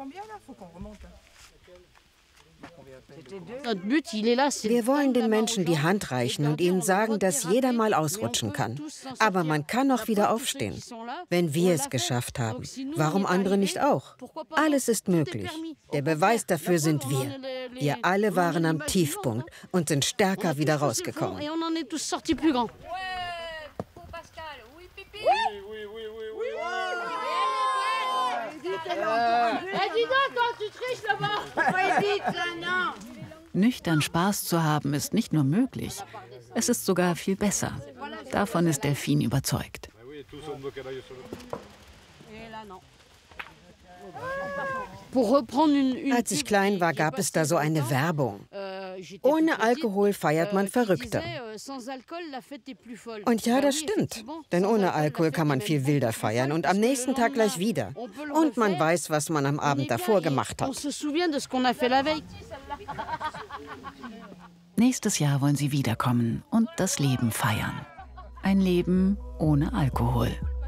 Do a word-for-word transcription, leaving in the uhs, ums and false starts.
Wir wollen den Menschen die Hand reichen und ihnen sagen, dass jeder mal ausrutschen kann. Aber man kann auch wieder aufstehen. Wenn wir es geschafft haben, warum andere nicht auch? Alles ist möglich. Der Beweis dafür sind wir. Wir alle waren am Tiefpunkt und sind stärker wieder rausgekommen. Nüchtern Spaß zu haben ist nicht nur möglich, es ist sogar viel besser. Davon ist Delphine überzeugt. Als ich klein war, gab es da so eine Werbung. Ohne Alkohol feiert man verrückter. Und ja, das stimmt. Denn ohne Alkohol kann man viel wilder feiern und am nächsten Tag gleich wieder. Und man weiß, was man am Abend davor gemacht hat. Nächstes Jahr wollen sie wiederkommen und das Leben feiern. Ein Leben ohne Alkohol.